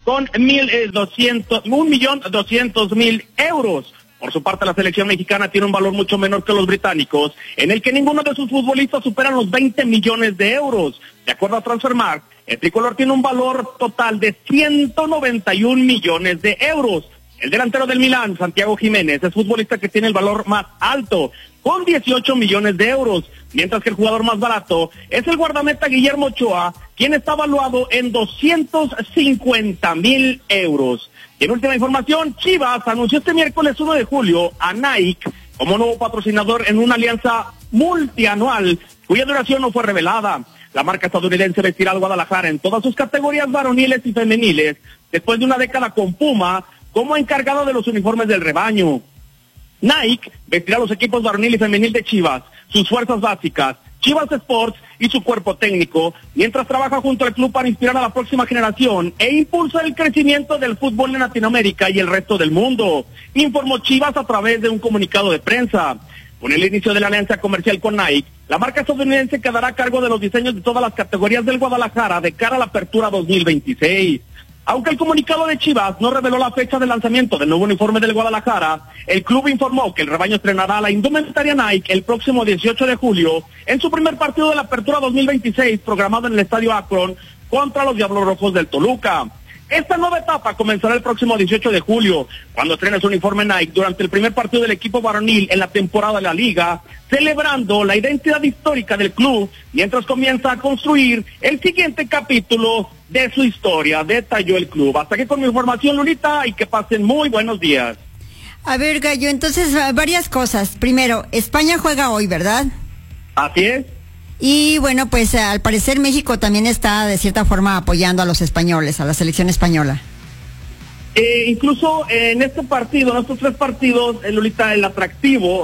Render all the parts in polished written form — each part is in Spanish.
con 1.200.000 euros. Por su parte, la selección mexicana tiene un valor mucho menor que los británicos, en el que ninguno de sus futbolistas supera los 20 millones de euros. De acuerdo a Transfermarkt, el tricolor tiene un valor total de 191 millones de euros. El delantero del Milán, Santiago Jiménez, es futbolista que tiene el valor más alto, con 18 millones de euros, mientras que el jugador más barato es el guardameta Guillermo Ochoa, quien está valuado en 250.000 euros. Y en última información, Chivas anunció este miércoles 1 de julio a Nike como nuevo patrocinador en una alianza multianual, cuya duración no fue revelada. La marca estadounidense vestirá al Guadalajara en todas sus categorías varoniles y femeniles, después de una década con Puma como encargado de los uniformes del rebaño. Nike vestirá los equipos varonil y femenil de Chivas, sus fuerzas básicas, Chivas Sports y su cuerpo técnico, mientras trabaja junto al club para inspirar a la próxima generación e impulsar el crecimiento del fútbol en Latinoamérica y el resto del mundo, informó Chivas a través de un comunicado de prensa. Con el inicio de la alianza comercial con Nike, la marca estadounidense quedará a cargo de los diseños de todas las categorías del Guadalajara de cara a la apertura 2026. Aunque el comunicado de Chivas no reveló la fecha de lanzamiento del nuevo uniforme del Guadalajara, el club informó que el rebaño estrenará la indumentaria Nike el próximo 18 de julio en su primer partido de la apertura 2026, programado en el Estadio Akron contra los Diablos Rojos del Toluca. Esta nueva etapa comenzará el próximo 18 de julio, cuando estrene su uniforme Nike durante el primer partido del equipo varonil en la temporada de la liga, celebrando la identidad histórica del club, mientras comienza a construir el siguiente capítulo de su historia, detalló el club. Hasta aquí con mi información, Lolita, y que pasen muy buenos días. A ver, Gallo, entonces varias cosas. Primero, España juega hoy, ¿verdad? Así es. Y bueno, pues al parecer México también está de cierta forma apoyando a los españoles, a la selección española. Incluso en este partido, en estos tres partidos, Lolita, el atractivo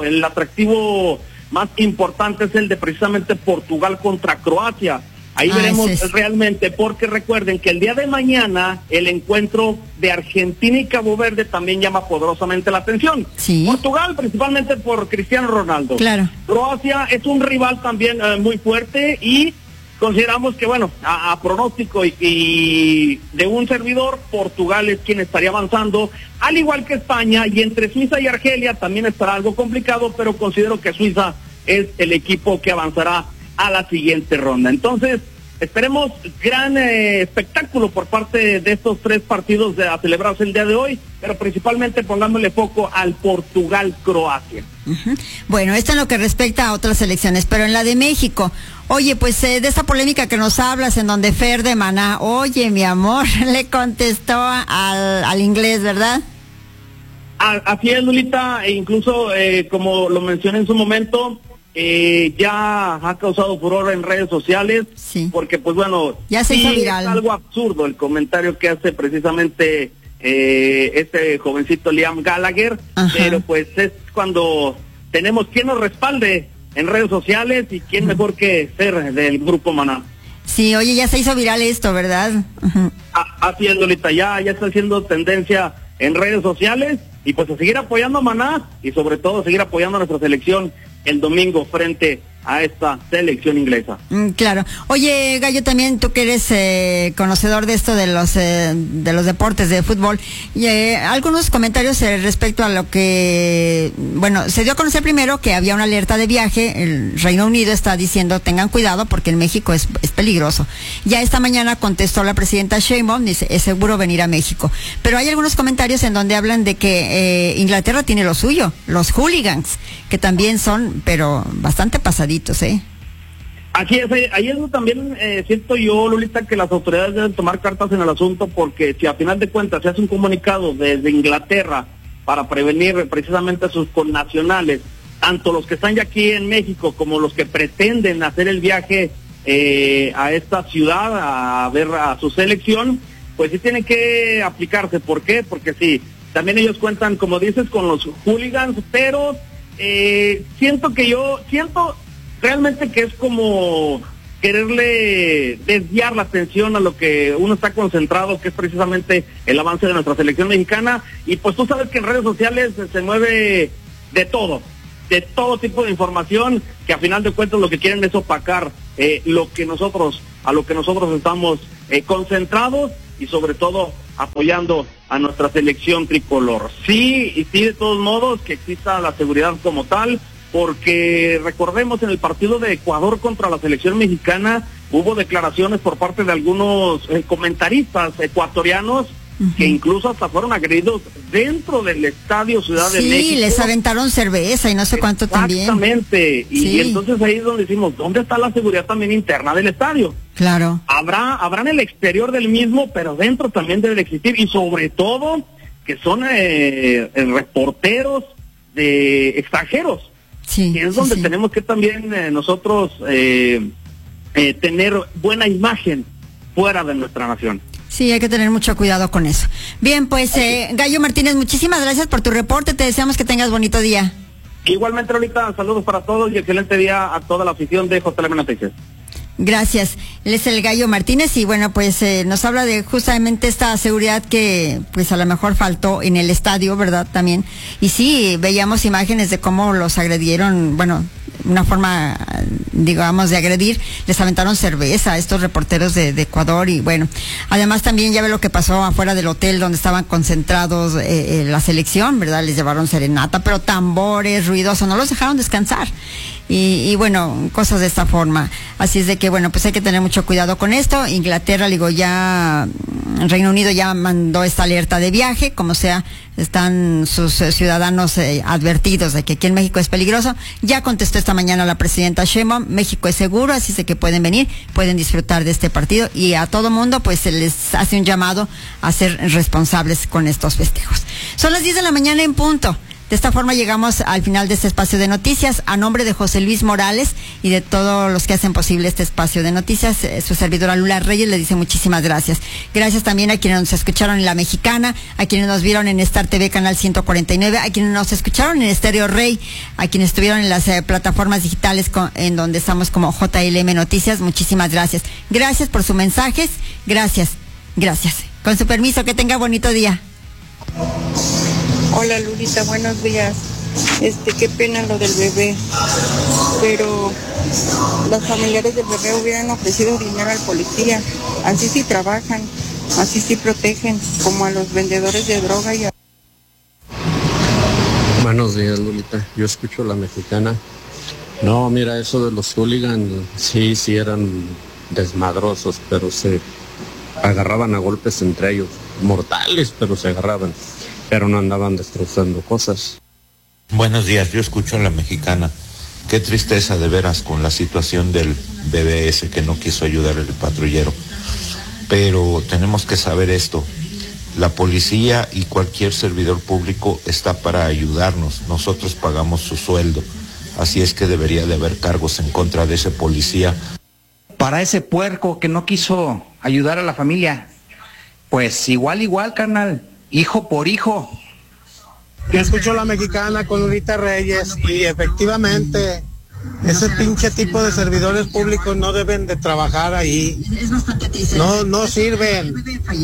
más importante es el de precisamente Portugal contra Croacia. Ahí veremos realmente, porque recuerden que el día de mañana el encuentro de Argentina y Cabo Verde también llama poderosamente la atención. Sí. Portugal principalmente por Cristiano Ronaldo. Claro. Croacia es un rival también muy fuerte y consideramos que, bueno, a pronóstico y de un servidor, Portugal es quien estaría avanzando, al igual que España, y entre Suiza y Argelia también estará algo complicado, pero considero que Suiza es el equipo que avanzará a la siguiente ronda. Entonces, esperemos gran espectáculo por parte de estos tres partidos a celebrarse el día de hoy, pero principalmente pongándole foco al Portugal-Croacia. Bueno, esto en lo que respecta a otras elecciones, pero en la de México, oye, pues de esta polémica que nos hablas, en donde Fer de Maná, oye, mi amor, le contestó al inglés, ¿verdad? Así es, Lulita, e incluso como lo mencioné en su momento, ya ha causado furor en redes sociales, sí, porque pues bueno, ya se hizo viral. Es algo absurdo el comentario que hace precisamente este jovencito Liam Gallagher. Ajá. Pero pues es cuando tenemos quien nos respalde en redes sociales y quién mejor que ser del grupo Maná. Sí, oye, ya se hizo viral esto, ¿verdad? Así es, Lolita, ya está haciendo tendencia en redes sociales, y pues a seguir apoyando a Maná y sobre todo a seguir apoyando a nuestra selección el domingo frente a esta selección inglesa. Claro. Oye, Gallo, también tú que eres conocedor de esto de los deportes de fútbol, algunos comentarios respecto a lo que, bueno, se dio a conocer primero que había una alerta de viaje. El Reino Unido está diciendo tengan cuidado porque en México es peligroso. Ya esta mañana contestó la presidenta Sheinbaum, dice es seguro venir a México, pero hay algunos comentarios en donde hablan de que Inglaterra tiene lo suyo, los hooligans, que también son, pero bastante pasaditos. Así es, ahí es también siento yo, Lolita, que las autoridades deben tomar cartas en el asunto, porque si a final de cuentas se hace un comunicado desde Inglaterra para prevenir precisamente a sus connacionales, tanto los que están ya aquí en México como los que pretenden hacer el viaje a esta ciudad a ver a su selección, pues sí tienen que aplicarse. ¿Por qué? Porque sí, también ellos cuentan, como dices, con los hooligans, pero siento realmente que es como quererle desviar la atención a lo que uno está concentrado, que es precisamente el avance de nuestra selección mexicana. Y pues tú sabes que en redes sociales se mueve de todo tipo de información, que a final de cuentas lo que quieren es opacar a lo que nosotros estamos concentrados, y sobre todo apoyando a nuestra selección tricolor. Sí, y sí, de todos modos, que exista la seguridad como tal, porque recordemos en el partido de Ecuador contra la selección mexicana hubo declaraciones por parte de algunos comentaristas ecuatorianos que incluso hasta fueron agredidos dentro del estadio Ciudad de México. Sí, les aventaron cerveza y no sé cuánto también. Exactamente, y entonces ahí es donde decimos, ¿dónde está la seguridad también interna del estadio? Claro. Habrá en el exterior del mismo, pero dentro también debe de existir, y sobre todo que son reporteros de extranjeros, que es donde tenemos que también nosotros tener buena imagen fuera de nuestra nación. Sí, hay que tener mucho cuidado con eso. Bien, pues Gallo Martínez, muchísimas gracias por tu reporte, te deseamos que tengas bonito día. Igualmente, ahorita saludos para todos y excelente día a toda la afición de JLM Noticias. Gracias. Él es el Gallo Martínez y bueno, pues nos habla de justamente esta seguridad que pues a lo mejor faltó en el estadio, ¿verdad? También. Y sí, veíamos imágenes de cómo los agredieron, bueno, una forma, digamos, de agredir, les aventaron cerveza a estos reporteros de Ecuador y bueno, además también ya ve lo que pasó afuera del hotel donde estaban concentrados la selección, ¿verdad? Les llevaron serenata, pero tambores, ruidosos, no los dejaron descansar. Y bueno, cosas de esta forma. Así es de que, bueno, pues hay que tener mucho cuidado con esto. Inglaterra, digo, ya, Reino Unido ya mandó esta alerta de viaje, como sea, están sus ciudadanos advertidos de que aquí en México es peligroso. Ya contestó esta mañana la presidenta Sheinbaum, México es seguro, así es de que pueden venir, pueden disfrutar de este partido y a todo mundo pues se les hace un llamado a ser responsables con estos festejos. Son las 10 de la mañana en punto. De esta forma llegamos al final de este espacio de noticias. A nombre de José Luis Morales y de todos los que hacen posible este espacio de noticias, su servidora Lula Reyes le dice muchísimas gracias. Gracias también a quienes nos escucharon en La Mexicana, a quienes nos vieron en Star TV Canal 149, a quienes nos escucharon en Estéreo Rey, a quienes estuvieron en las plataformas digitales en donde estamos como JLM Noticias. Muchísimas gracias. Gracias por sus mensajes. Gracias. Con su permiso, que tenga bonito día. Hola Lurita, buenos días. Qué pena lo del bebé, pero los familiares del bebé hubieran ofrecido dinero al policía. Así sí trabajan, así sí protegen, como a los vendedores de droga y a... Buenos días, Lulita. Yo escucho La Mexicana. No, mira, eso de los hooligans, sí eran desmadrosos, pero se agarraban a golpes entre ellos. Mortales, pero se agarraban. Pero no andaban destrozando cosas. Buenos días, yo escucho La Mexicana. Qué tristeza de veras con la situación del bebé ese que no quiso ayudar al patrullero. Pero tenemos que saber esto. La policía y cualquier servidor público está para ayudarnos. Nosotros pagamos su sueldo. Así es que debería de haber cargos en contra de ese policía. Para ese puerco que no quiso ayudar a la familia, pues igual, carnal. Hijo por hijo. Yo escucho La Mexicana con Lurita Reyes y efectivamente ese pinche tipo de servidores públicos no deben de trabajar ahí. No sirven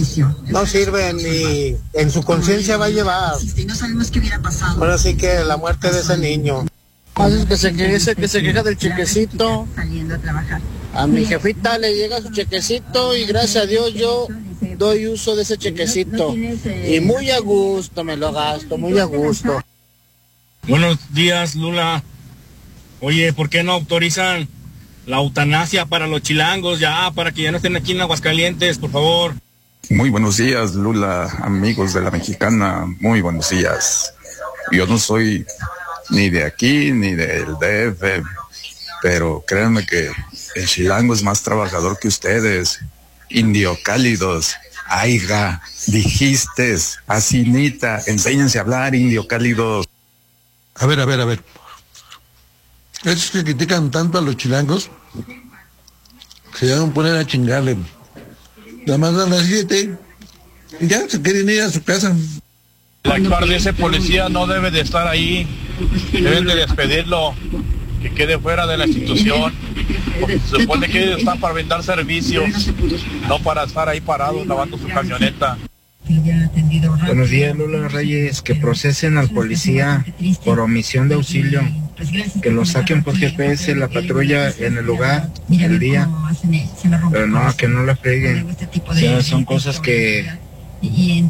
y en su conciencia va a llevar. Ahora sí que la muerte de ese niño. Que se queja del chequecito. A mi jefita le llega su chequecito y gracias a Dios yo doy uso de ese chequecito y muy a gusto me lo gasto, muy a gusto. Buenos días, Lula. Oye, ¿por qué no autorizan la eutanasia para los chilangos ya, para que ya no estén aquí en Aguascalientes, por favor? Muy buenos días, Lula, amigos de La Mexicana, muy buenos días. Yo no soy ni de aquí ni del DF, pero créanme que el chilango es más trabajador que ustedes. Indio cálidos. Aiga, dijiste, asinita, enséñense a hablar, indio cálidos. A ver. Esos que critican tanto a los chilangos se van a poner a chingarle. Nada más a las 7 y ya se quieren ir a su casa. El actuar de ese policía no debe de estar ahí. Deben de despedirlo, que quede fuera de la institución. Porque se supone que ellos están para brindar servicios, no para estar ahí parados lavando su camioneta. Buenos días, Lula Reyes. Que procesen al policía por omisión de auxilio, que lo saquen por GPS la patrulla en el lugar, el día, pero no, que no la peguen. O sea, son cosas que y